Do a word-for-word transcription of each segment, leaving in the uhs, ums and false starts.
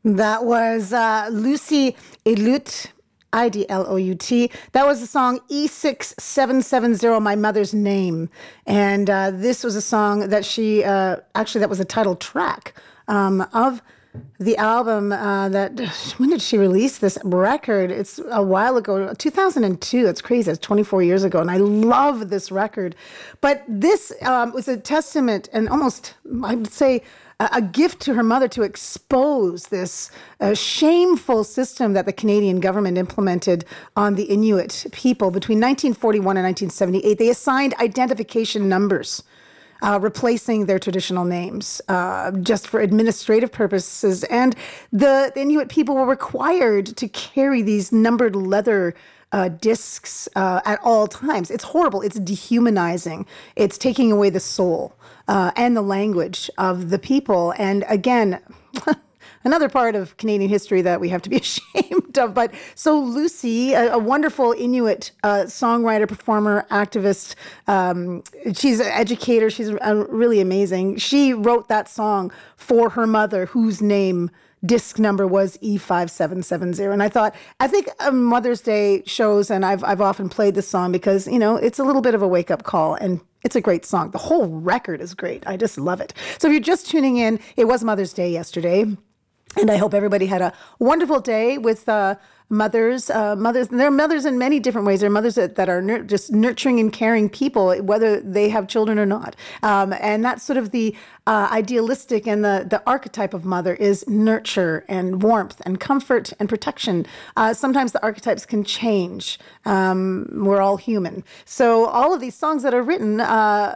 That was uh, Lucy Idlout, I D L O U T. That was the song E six seven seven zero, My Mother's Name. And uh, this was a song that she, uh, actually, that was a title track um, of the album uh, that, when did she release this record? It's a while ago, two thousand two. That's crazy. It's twenty-four years ago. And I love this record. But this um, was a testament and almost, I would say, a, a gift to her mother to expose this uh, shameful system that the Canadian government implemented on the Inuit people between nineteen forty-one and nineteen seventy-eight. They assigned identification numbers, Uh, replacing their traditional names uh, just for administrative purposes. And the, the Inuit people were required to carry these numbered leather uh, discs uh, at all times. It's horrible. It's dehumanizing. It's taking away the soul uh, and the language of the people. And again, another part of Canadian history that we have to be ashamed of. But so Lucy, a, a wonderful Inuit uh, songwriter, performer, activist, um, she's an educator. She's uh, really amazing. She wrote that song for her mother, whose name disc number was E five seven seven zero. And I thought, I think uh, Mother's Day shows, and I've, I've often played this song because, you know, it's a little bit of a wake-up call. And it's a great song. The whole record is great. I just love it. So if you're just tuning in, it was Mother's Day yesterday. And I hope everybody had a wonderful day with uh, mothers. Uh, mothers, they're mothers in many different ways. They're mothers that, that are nur- just nurturing and caring people, whether they have children or not. Um, and that's sort of the uh, idealistic and the, the archetype of mother is nurture and warmth and comfort and protection. Uh, sometimes the archetypes can change. Um, we're all human. So all of these songs that are written, uh,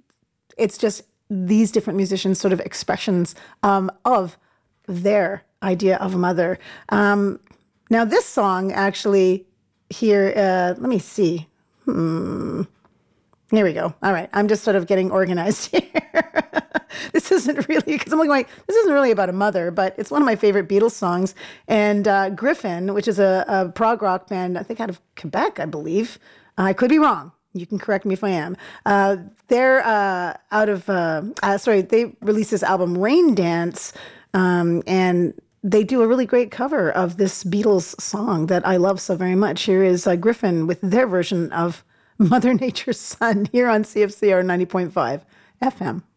it's just these different musicians' sort of expressions um, of their idea of a mother. Um, now, this song actually here, uh, let me see. Hmm. Here we go. All right. I'm just sort of getting organized here. This isn't really, because I'm like, like, this isn't really about a mother, but it's one of my favorite Beatles songs. And uh, Griffin, which is a, a prog rock band, I think out of Quebec, I believe. I could be wrong. You can correct me if I am. Uh, they're uh, out of, uh, uh, sorry, they released this album, Rain Dance. Um, and they do a really great cover of this Beatles song that I love so very much. Here is uh, Griffin with their version of Mother Nature's Son here on C F C R ninety point five F M.